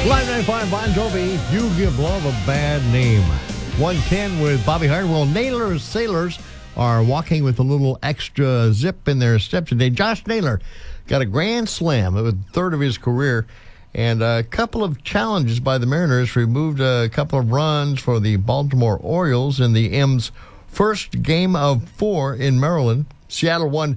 Live 95 Bon Jovi, You Give Love a Bad Name. 110 with Bobby Hart. Well, Naylor's Sailors are walking with a little extra zip in their step today. Josh Naylor got a grand slam. It was the third of his career. And a couple of challenges by the Mariners removed a couple of runs for the Baltimore Orioles in the M's first game of 4 in Maryland. Seattle won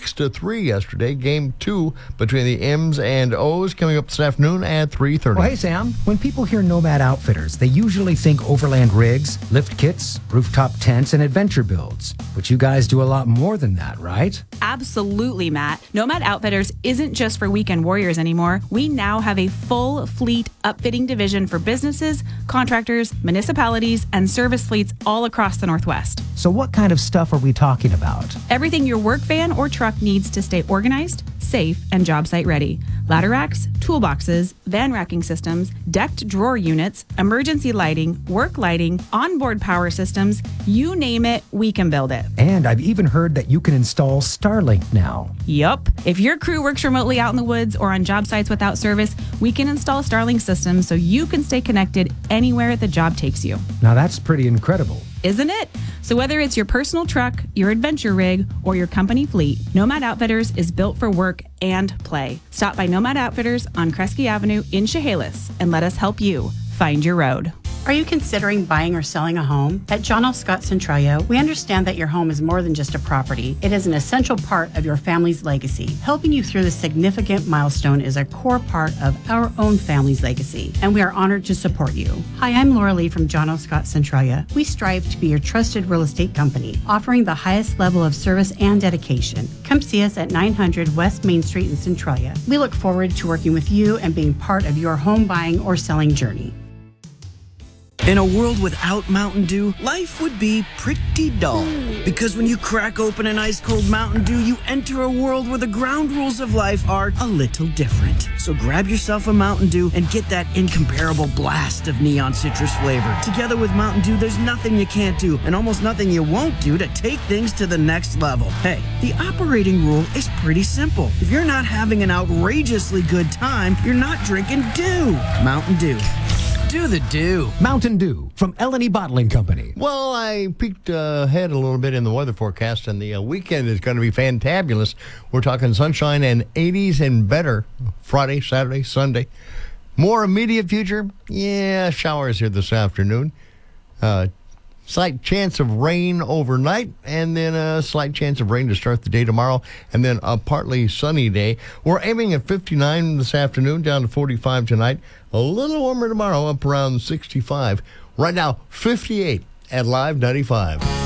6-3 yesterday. Game 2 between the M's and O's coming up this afternoon at 3:30. Well, hey, Sam. When people hear Nomad Outfitters, they usually think overland rigs, lift kits, rooftop tents, and adventure builds. But you guys do a lot more than that, right? Absolutely, Matt. Nomad Outfitters isn't just for weekend warriors anymore. We now have a full fleet upfitting division for businesses, contractors, municipalities, and service fleets all across the Northwest. So what kind of stuff are we talking about? Everything your work van or truck needs to stay organized, safe, and job site ready. Ladder racks, toolboxes, van racking systems, decked drawer units, emergency lighting, work lighting, onboard power systems, you name it, we can build it. And I've even heard that you can install Starlink now. Yup. If your crew works remotely out in the woods or on job sites without service, we can install Starlink systems so you can stay connected anywhere the job takes you. Now that's pretty incredible. Isn't it? So whether it's your personal truck, your adventure rig, or your company fleet, Nomad Outfitters is built for work and play. Stop by Nomad Outfitters on Kresge Avenue in Chehalis and let us help you find your road. Are you considering buying or selling a home? At John L. Scott Centralia, we understand that your home is more than just a property. It is an essential part of your family's legacy. Helping you through this significant milestone is a core part of our own family's legacy, and we are honored to support you. Hi, I'm Laura Lee from John L. Scott Centralia. We strive to be your trusted real estate company, offering the highest level of service and dedication. Come see us at 900 West Main Street in Centralia. We look forward to working with you and being part of your home buying or selling journey. In a world without Mountain Dew, life would be pretty dull. Because when you crack open an ice-cold Mountain Dew, you enter a world where the ground rules of life are a little different. So grab yourself a Mountain Dew and get that incomparable blast of neon citrus flavor. Together with Mountain Dew, there's nothing you can't do and almost nothing you won't do to take things to the next level. Hey, the operating rule is pretty simple. If you're not having an outrageously good time, you're not drinking Dew. Mountain Dew. Do the Dew. Mountain Dew from L&E Bottling Company. Well, I peeked ahead a little bit in the weather forecast, and the weekend is going to be fantabulous. We're talking sunshine and 80s and better Friday, Saturday, Sunday. More immediate future? Yeah, showers here this afternoon. Slight chance of rain overnight, and then a slight chance of rain to start the day tomorrow, and then a partly sunny day. We're aiming at 59 this afternoon, down to 45 tonight. A little warmer tomorrow, up around 65. Right now, 58 at Live 95.